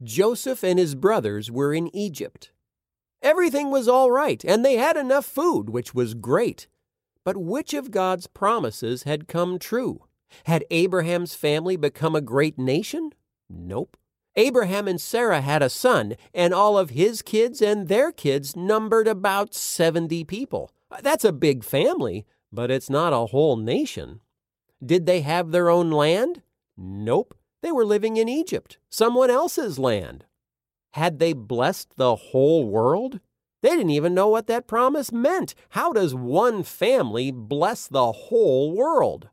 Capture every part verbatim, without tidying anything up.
Joseph and his brothers were in Egypt. Everything was all right, and they had enough food, which was great. But which of God's promises had come true? Had Abraham's family become a great nation? Nope. Abraham and Sarah had a son, and all of his kids and their kids numbered about seventy people. That's a big family, but it's not a whole nation. Did they have their own land? Nope. They were living in Egypt, someone else's land. Had they blessed the whole world? They didn't even know what that promise meant. How does one family bless the whole world?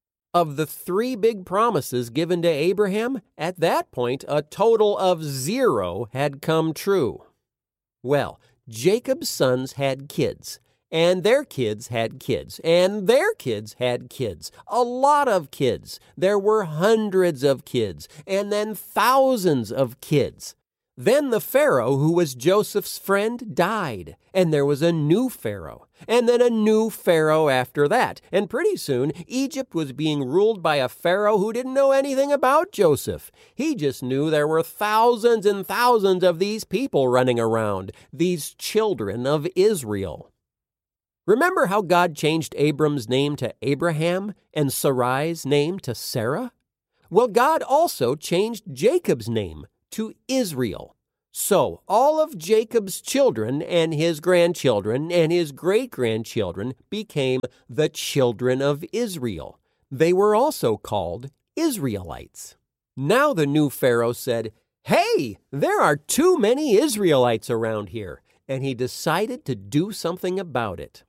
Of the three big promises given to Abraham, at that point, a total of zero had come true. Well, Jacob's sons had kids, and their kids had kids, and their kids had kids. A lot of kids. There were hundreds of kids, and then thousands of kids. Then the Pharaoh, who was Joseph's friend, died, and there was a new Pharaoh, and then a new Pharaoh after that. And pretty soon, Egypt was being ruled by a Pharaoh who didn't know anything about Joseph. He just knew there were thousands and thousands of these people running around, these children of Israel. Remember how God changed Abram's name to Abraham and Sarai's name to Sarah? Well, God also changed Jacob's name to Israel. So all of Jacob's children and his grandchildren and his great-grandchildren became the children of Israel. They were also called Israelites. Now the new Pharaoh said, "Hey, there are too many Israelites around here," and he decided to do something about it.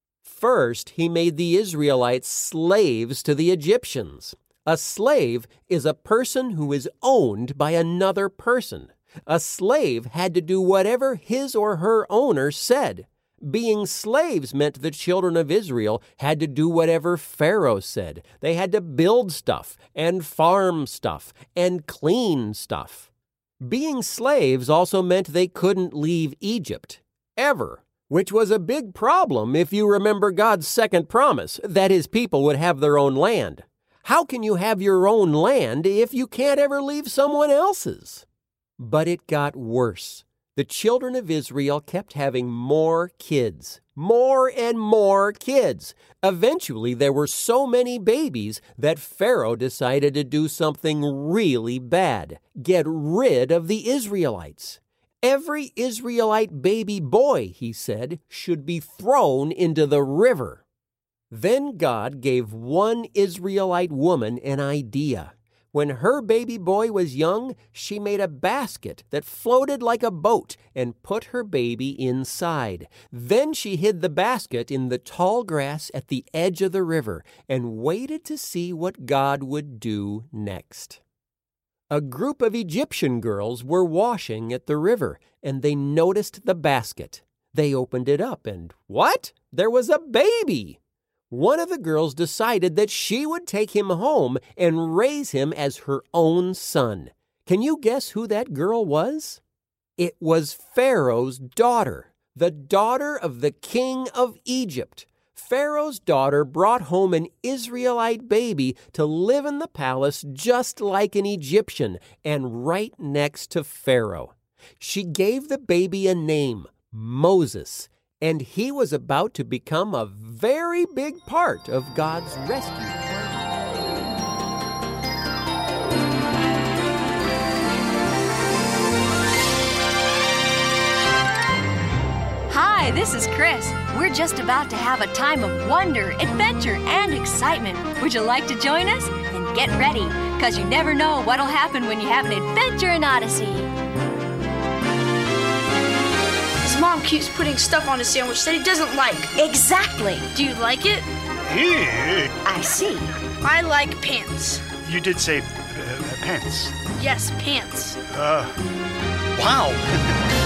First, he made the Israelites slaves to the Egyptians. A slave is a person who is owned by another person. A slave had to do whatever his or her owner said. Being slaves meant the children of Israel had to do whatever Pharaoh said. They had to build stuff and farm stuff and clean stuff. Being slaves also meant they couldn't leave Egypt, ever, which was a big problem if you remember God's second promise, that his people would have their own land. How can you have your own land if you can't ever leave someone else's? But it got worse. The children of Israel kept having more kids, more and more kids. Eventually, there were so many babies that Pharaoh decided to do something really bad, get rid of the Israelites. Every Israelite baby boy, he said, should be thrown into the river. Then God gave one Israelite woman an idea. When her baby boy was young, she made a basket that floated like a boat and put her baby inside. Then she hid the basket in the tall grass at the edge of the river and waited to see what God would do next. A group of Egyptian girls were washing at the river, and they noticed the basket. They opened it up, and what? There was a baby! One of the girls decided that she would take him home and raise him as her own son. Can you guess who that girl was? It was Pharaoh's daughter, the daughter of the king of Egypt. Pharaoh's daughter brought home an Israelite baby to live in the palace just like an Egyptian and right next to Pharaoh. She gave the baby a name, Moses, and he was about to become a very big part of God's rescue plan. Hi, this is Chris. We're just about to have a time of wonder, adventure, and excitement. Would you like to join us? Then get ready, because you never know what'll happen when you have an adventure in Odyssey. His mom keeps putting stuff on his sandwich that he doesn't like. Exactly. Do you like it? Ew. I see. I like pants. You did say uh, pants. Yes, pants. Uh, wow.